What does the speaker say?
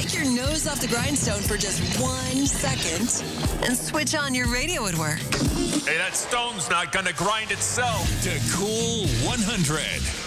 Take your nose off the grindstone for just 1 second and switch on your radio at work. Hey, that stone's not going to grind itself. To Cool 100.